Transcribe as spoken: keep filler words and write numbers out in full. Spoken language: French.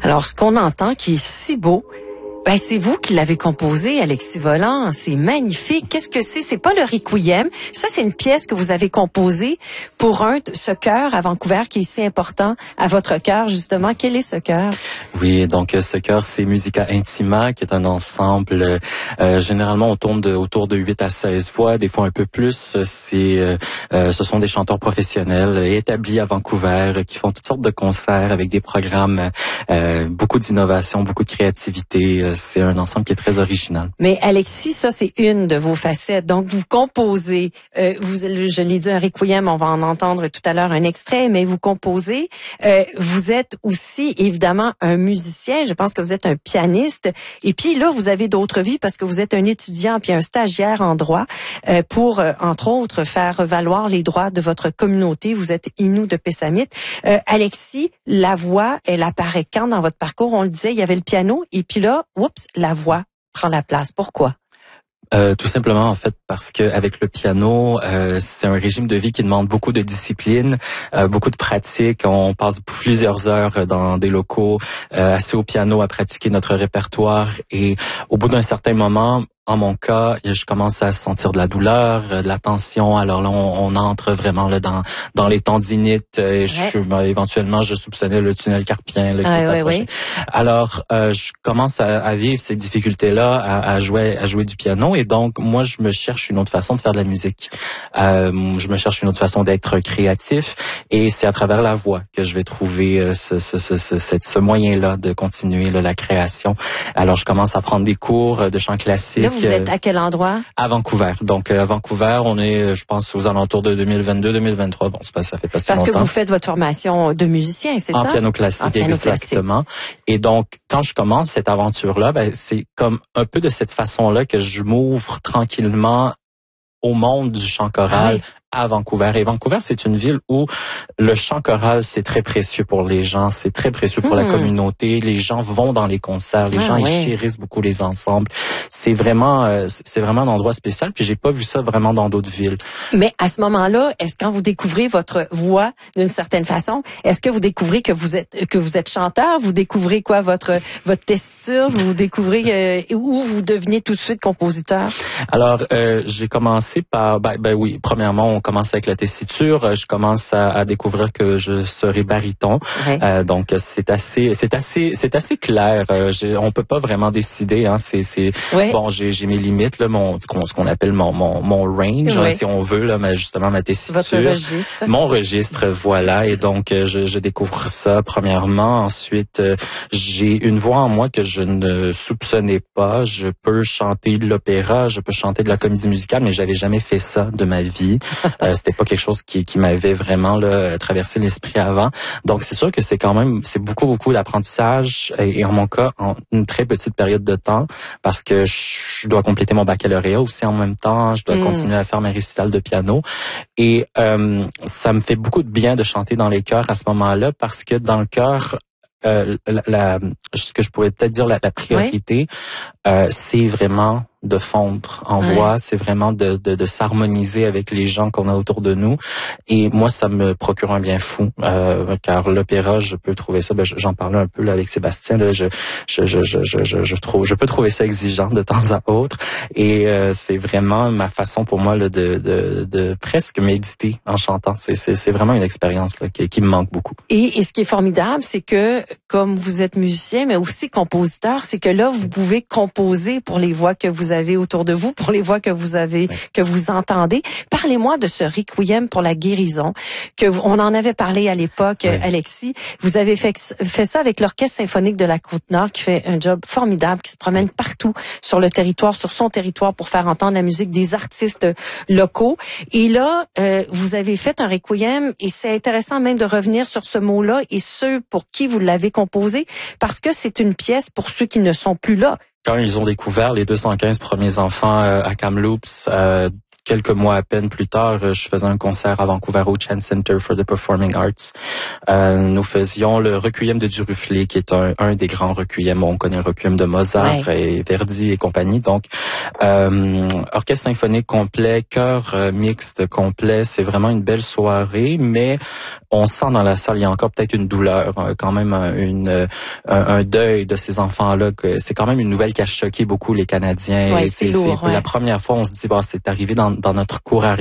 Alors, ce qu'on entend qui est si beau, ben c'est vous qui l'avez composé, Alexis Volant. C'est magnifique. Qu'est-ce que c'est? C'est pas le Requiem. Ça, c'est une pièce que vous avez composée pour un, ce chœur à Vancouver qui est si important à votre cœur, justement. Quel est ce chœur? Oui, donc ce chœur, c'est Musica Intima, qui est un ensemble, euh, généralement on tourne de, autour de huit à seize voix, des fois un peu plus. C'est, euh, euh, ce sont des chanteurs professionnels établis à Vancouver qui font toutes sortes de concerts avec des programmes, euh, beaucoup d'innovation, beaucoup de créativité. C'est un ensemble qui est très original. Mais Alexis, ça c'est une de vos facettes. Donc vous composez, euh, vous, je l'ai dit un requiem, on va en entendre tout à l'heure un extrait, mais vous composez. Euh, vous êtes aussi évidemment un musicien. Je pense que vous êtes un pianiste. Et puis là, vous avez d'autres vies parce que vous êtes un étudiant puis un stagiaire en droit euh, pour euh, entre autres faire valoir les droits de votre communauté. Vous êtes Innu de Pessamit. Euh, Alexis, la voix, elle apparaît quand dans votre parcours? On le disait, il y avait le piano et puis là. Oups, la voix prend la place. Pourquoi? Euh, tout simplement, en fait, parce que avec le piano, euh, c'est un régime de vie qui demande beaucoup de discipline, euh, beaucoup de pratique. On passe plusieurs heures dans des locaux euh, assis au piano à pratiquer notre répertoire. Et au bout d'un certain moment, en mon cas, je commence à sentir de la douleur, de la tension. Alors là, on, on entre vraiment là dans dans les tendinites. Et je, ouais. ben, éventuellement, je soupçonnais le tunnel carpien là, qui ah, s'approchait. Ouais, ouais. Alors, euh, je commence à, à vivre ces difficultés-là, à, à jouer à jouer du piano. Et donc, moi, je me cherche une autre façon de faire de la musique. Euh, je me cherche une autre façon d'être créatif. Et c'est à travers la voix que je vais trouver ce, ce, ce, ce, ce, ce moyen-là de continuer là, la création. Alors, je commence à prendre des cours de chant classique. Là, vous êtes à quel endroit? À Vancouver. Donc, à Vancouver, on est, je pense, aux alentours de deux mille vingt-deux deux mille vingt-trois. Bon, c'est pas, ça fait pas si Parce longtemps. que vous faites votre formation de musicien, c'est ça? En piano classique, en piano exactement. Classique. Et donc, quand je commence cette aventure-là, ben, c'est comme un peu de cette façon-là que je m'ouvre tranquillement au monde du chant choral. Ah oui. À Vancouver. Et Vancouver, c'est une ville où le chant choral, c'est très précieux pour les gens, c'est très précieux pour mmh. la communauté. Les gens vont dans les concerts, les ah, gens, ouais. ils chérissent beaucoup les ensembles. C'est vraiment, euh, c'est vraiment un endroit spécial. Puis j'ai pas vu ça vraiment dans d'autres villes. Mais à ce moment-là, est-ce quand vous découvrez votre voix d'une certaine façon, est-ce que vous découvrez que vous êtes que vous êtes chanteur, vous découvrez quoi votre votre tessiture, vous découvrez euh, où vous devenez tout de suite compositeur? Alors, euh, j'ai commencé par, ben, ben oui, premièrement, on commence avec la tessiture. Je commence à, à découvrir que je serai baryton. Ouais. Euh, donc c'est assez, c'est assez, c'est assez clair. Euh, on peut pas vraiment décider. Hein. C'est, c'est ouais. bon. J'ai, j'ai mes limites là, mon, ce qu'on appelle mon, mon, mon range, ouais. hein, si on veut là, mais justement ma tessiture. Votre registre. Mon registre, voilà. Et donc je, je découvre ça premièrement. Ensuite, j'ai une voix en moi que je ne soupçonnais pas. Je peux chanter de l'opéra, je peux chanter de la comédie musicale, mais j'avais jamais fait ça de ma vie. Euh, c'était pas quelque chose qui, qui m'avait vraiment là, traversé l'esprit avant. Donc c'est sûr que c'est quand même c'est beaucoup beaucoup d'apprentissage et, et en mon cas en une très petite période de temps parce que je dois compléter mon baccalauréat aussi en même temps. Je dois mmh. continuer à faire mes récitals de piano et euh, ça me fait beaucoup de bien de chanter dans les chœurs à ce moment-là parce que dans le chœur euh, la, la ce que je pourrais peut-être dire la, la priorité oui. euh, c'est vraiment de fondre en ouais. voix, c'est vraiment de, de, de s'harmoniser avec les gens qu'on a autour de nous. Et moi, ça me procure un bien fou, euh, car l'opéra, je peux trouver ça. Ben, j'en parlais un peu là avec Sébastien. Là, je, je, je, je, je, je trouve, je peux trouver ça exigeant de temps à autre. Et euh, c'est vraiment ma façon pour moi là, de, de, de presque méditer en chantant. C'est, c'est, c'est vraiment une expérience là, qui, qui me manque beaucoup. Et, et ce qui est formidable, c'est que comme vous êtes musicien, mais aussi compositeur, c'est que là, vous pouvez composer pour les voix que vous avez autour de vous, pour les voix que vous avez, oui. que vous entendez. Parlez-moi de ce Requiem pour la guérison, que vous, on en avait parlé à l'époque, oui. Alexis. Vous avez fait, fait ça avec l'Orchestre symphonique de la Côte-Nord, qui fait un job formidable, qui se promène partout sur le territoire, sur son territoire, pour faire entendre la musique des artistes locaux. Et là, euh, vous avez fait un Requiem, et c'est intéressant même de revenir sur ce mot-là et ceux pour qui vous l'avez composé, parce que c'est une pièce pour ceux qui ne sont plus là. Quand ils ont découvert les deux cent quinze premiers enfants euh, à Kamloops, euh, quelques mois à peine plus tard, je faisais un concert à Vancouver au Chan Center for the Performing Arts. Euh, nous faisions le Requiem de Duruflé, qui est un, un des grands requiems. On connaît le Requiem de Mozart ouais. et Verdi et compagnie. Donc, euh, orchestre symphonique complet, chœur euh, mixte complet. C'est vraiment une belle soirée, mais on sent dans la salle, il y a encore peut-être une douleur, quand même une, un, un deuil de ces enfants-là. Que c'est quand même une nouvelle qui a choqué beaucoup les Canadiens. Ouais, et c'est, c'est lourd. C'est ouais. la première fois, on se dit, bah, c'est arrivé dans, dans notre cour arrière.